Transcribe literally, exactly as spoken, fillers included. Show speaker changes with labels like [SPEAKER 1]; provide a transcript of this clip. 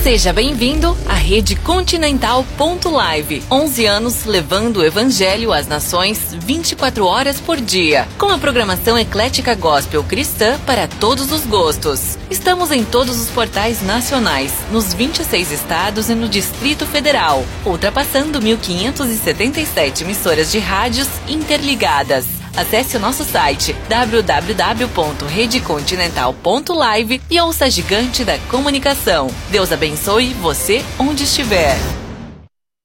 [SPEAKER 1] Seja bem-vindo à Rede Continental ponto live. onze anos levando o Evangelho às nações vinte e quatro horas por dia. Com a programação eclética gospel cristã para todos os gostos. Estamos em todos os portais nacionais, nos vinte e seis estados e no Distrito Federal, ultrapassando mil quinhentas e setenta e sete emissoras de rádios interligadas. Acesse o nosso site w w w ponto rede continental ponto live e ouça a gigante da comunicação. Deus abençoe você onde estiver.